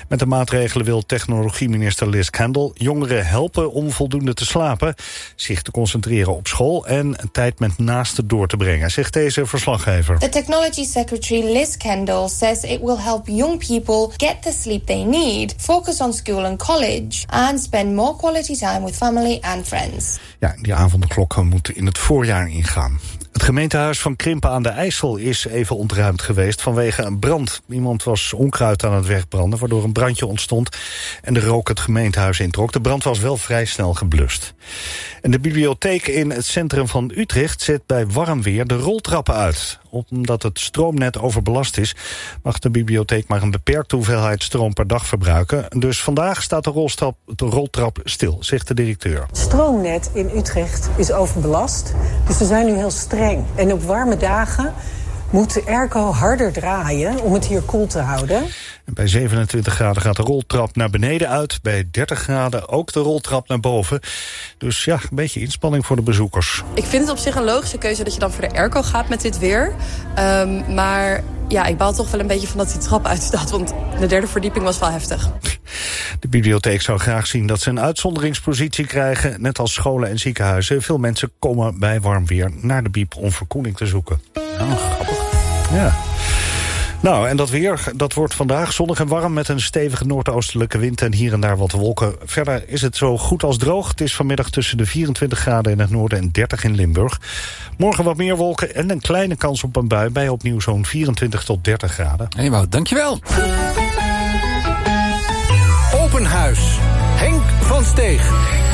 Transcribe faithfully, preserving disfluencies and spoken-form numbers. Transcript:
Met de maatregelen wil technologieminister Liz Kendall jongeren helpen om voldoende te slapen, zich te concentreren op school en tijd met naasten door te brengen, zegt deze verslaggever. The Technology Secretary Liz Kendall says it will help young people get the sleep they need, focus on school and college, and spend more quality time with family and friends. Ja, die avondklok moet in het voorjaar ingaan. Het gemeentehuis van Krimpen aan de IJssel is even ontruimd geweest vanwege een brand. Iemand was onkruid aan het wegbranden, waardoor een brandje ontstond en de rook het gemeentehuis introk. De brand was wel vrij snel geblust. En de bibliotheek in het centrum van Utrecht zet bij warm weer de roltrappen uit. Omdat het stroomnet overbelast is, mag de bibliotheek maar een beperkte hoeveelheid stroom per dag verbruiken. Dus vandaag staat de, roltrap, de roltrap stil, zegt de directeur. Het stroomnet in Utrecht is overbelast, dus we zijn nu heel streng. En op warme dagen moet de airco harder draaien om het hier koel te houden. En bij zevenentwintig graden gaat de roltrap naar beneden uit. Bij dertig graden ook de roltrap naar boven. Dus ja, een beetje inspanning voor de bezoekers. Ik vind het op zich een logische keuze dat je dan voor de airco gaat met dit weer. Um, maar ja, ik baal toch wel een beetje van dat die trap uitstaat. Want de derde verdieping was wel heftig. De bibliotheek zou graag zien dat ze een uitzonderingspositie krijgen. Net als scholen en ziekenhuizen. Veel mensen komen bij warm weer naar de biep om verkoeling te zoeken. Oh, grappig. Ja. Nou, en dat weer, dat wordt vandaag zonnig en warm met een stevige noordoostelijke wind en hier en daar wat wolken. Verder is het zo goed als droog. Het is vanmiddag tussen de vierentwintig graden in het noorden en dertig in Limburg. Morgen wat meer wolken en een kleine kans op een bui bij opnieuw zo'n vierentwintig tot dertig graden. Hé, Wout, dankjewel. Open Huis. Henk van Steeg.